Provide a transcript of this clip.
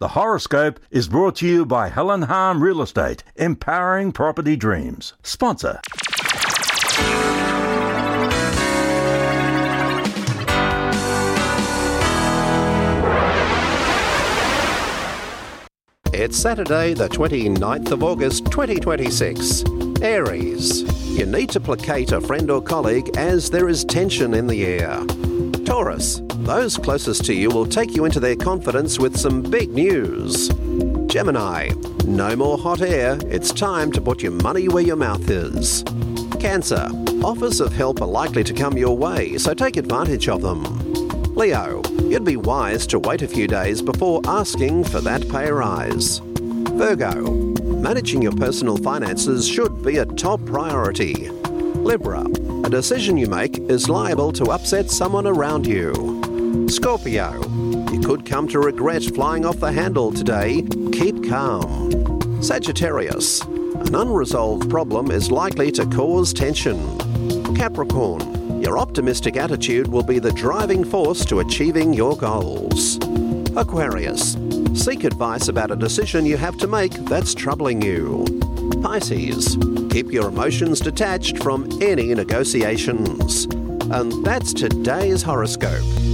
The horoscope is brought to you by Helen Harm Real Estate, empowering property dreams. Sponsor. It's Saturday, the 29th of August, 2026. Aries. You need to placate a friend or colleague as there is tension in the air. Taurus. Those closest to you will take you into their confidence with some big news. Gemini. No more hot air. It's time to put your money where your mouth is. Cancer. Offers of help are likely to come your way, so take advantage of them. Leo. You'd be wise to wait a few days before asking for that pay rise. Virgo. Managing your personal finances should be a top priority. Libra. A decision you make is liable to upset someone around you. Scorpio. You could come to regret flying off the handle today. Keep calm. Sagittarius. An unresolved problem is likely to cause tension. Capricorn. Your optimistic attitude will be the driving force to achieving your goals. Aquarius. Seek advice about a decision you have to make that's troubling you. Pisces. Keep your emotions detached from any negotiations. And that's today's horoscope.